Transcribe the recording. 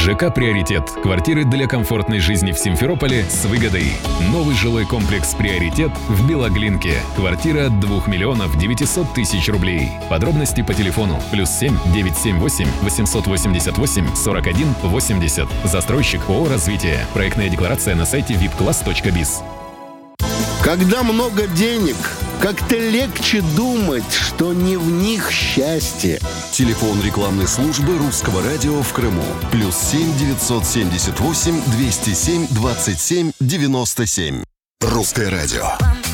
ЖК «Приоритет». Квартиры для комфортной жизни в Симферополе с выгодой. Новый жилой комплекс «Приоритет» в Белоглинке. Квартира от 2 миллионов 900 тысяч рублей. Подробности по телефону +7 978 888 41 80. Застройщик ООО «Развитие». Проектная декларация на сайте vipclass.biz. Когда много денег, как-то легче думать, что не в них счастье. Телефон рекламной службы Русского радио в Крыму. +7 978 207 27 97. Русское радио.